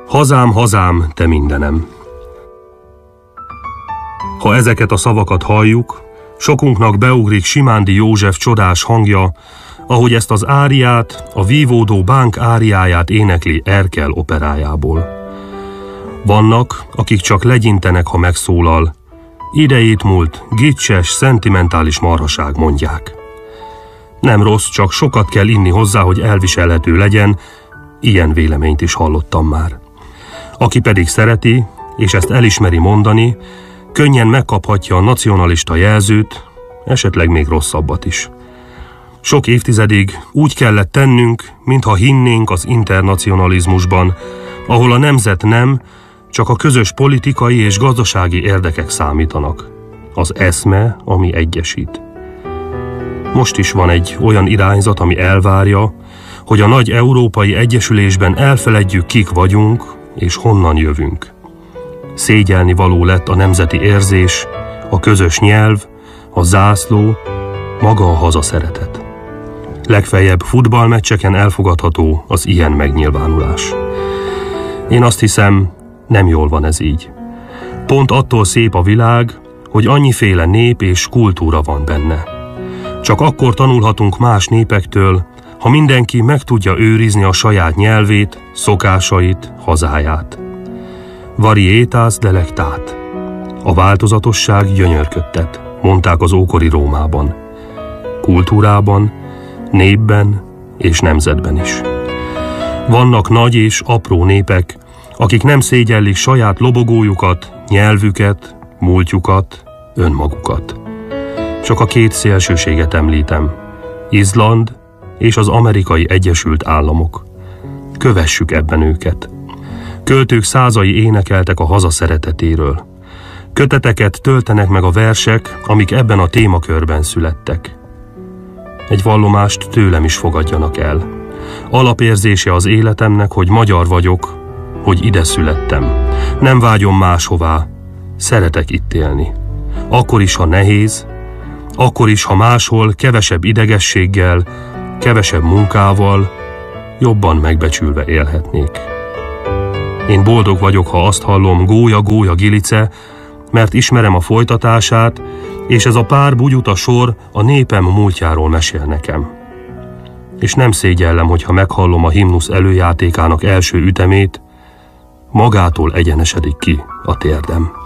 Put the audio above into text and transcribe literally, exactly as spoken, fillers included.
Hazám, hazám, te mindenem. Ha ezeket a szavakat halljuk, sokunknak beugrik Simándi József csodás hangja, ahogy ezt az áriát, a vívódó bánk áriáját énekli Erkel operájából. Vannak, akik csak legyintenek, ha megszólal. Idejét múlt, gicses, szentimentális marhaság, mondják. Nem rossz, csak sokat kell inni hozzá, hogy elviselhető legyen, ilyen véleményt is hallottam már. Aki pedig szereti, és ezt elismeri mondani, könnyen megkaphatja a nacionalista jelzőt, esetleg még rosszabbat is. Sok évtizedig úgy kellett tennünk, mintha hinnénk az internacionalizmusban, ahol a nemzet nem, csak a közös politikai és gazdasági érdekek számítanak. Az eszme, ami egyesít. Most is van egy olyan irányzat, ami elvárja, hogy a nagy európai egyesülésben elfeledjük, kik vagyunk és honnan jövünk. Szégyelni való lett a nemzeti érzés, a közös nyelv, a zászló, maga a hazaszeretet. Legfeljebb futballmeccseken elfogadható az ilyen megnyilvánulás. Én azt hiszem, nem jól van ez így. Pont attól szép a világ, hogy annyiféle nép és kultúra van benne. Csak akkor tanulhatunk más népektől, ha mindenki meg tudja őrizni a saját nyelvét, szokásait, hazáját. Varietas delectat. A változatosság gyönyörködtet, mondták az ókori Rómában. Kultúrában, népben és nemzetben is. Vannak nagy és apró népek, akik nem szégyellik saját lobogójukat, nyelvüket, múltjukat, önmagukat. Csak a két szélsőséget említem, Izland és az Amerikai Egyesült Államok. Kövessük ebben őket. Költők százai énekeltek a haza szeretetéről. Köteteket töltenek meg a versek, amik ebben a témakörben születtek. Egy vallomást tőlem is fogadjanak el. Alapérzése az életemnek, hogy magyar vagyok, hogy ide születtem. Nem vágyom máshová, szeretek itt élni. Akkor is, ha nehéz, akkor is, ha máshol kevesebb idegességgel, kevesebb munkával, jobban megbecsülve élhetnék. Én boldog vagyok, ha azt hallom, gólya, gólya, gilice, mert ismerem a folytatását, és ez a pár bugyuta sor a népem múltjáról mesél nekem. És nem szégyellem, hogyha meghallom a himnusz előjátékának első ütemét, magától egyenesedik ki a térdem.